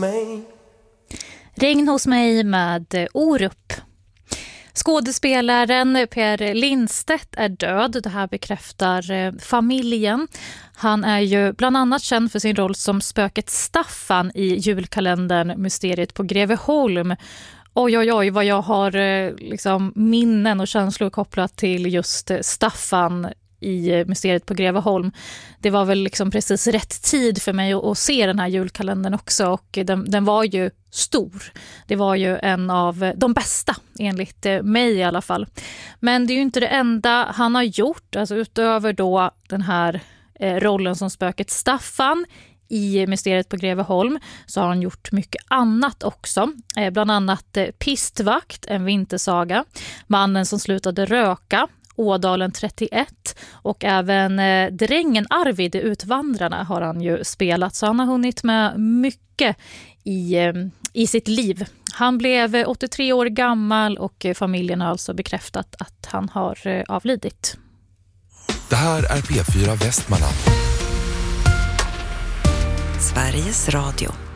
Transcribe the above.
Regn hos mig med Orup. Skådespelaren Per Lindstedt är död, det här bekräftar familjen. Han är ju bland annat känd för sin roll som spöket Staffan i julkalendern Mysteriet på Greveholm. Oj, vad jag har minnen och känslor kopplat till just Staffan i Mysteriet på Greveholm. Det var väl precis rätt tid för mig att se den här julkalendern också, och den var ju stor. Det var ju en av de bästa, enligt mig i alla fall. Men det är ju inte det enda han har gjort, alltså utöver då den här rollen som spöket Staffan i Mysteriet på Greveholm, så har han gjort mycket annat också. Bland annat Pistvakt, en vintersaga, Mannen som slutade röka, Ådalen 31 och även drängen Arvid, Utvandrarna, har han ju spelat. Så han har hunnit med mycket i sitt liv. Han blev 83 år gammal och familjen har alltså bekräftat att han har avlidit. Det här är P4 Västmanland. Sveriges Radio.